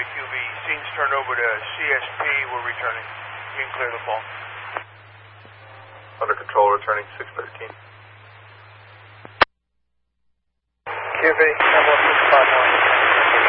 QV. Scene's turned over to CSP. We're returning. You can clear the fall. Under control, returning 613. QV, 651.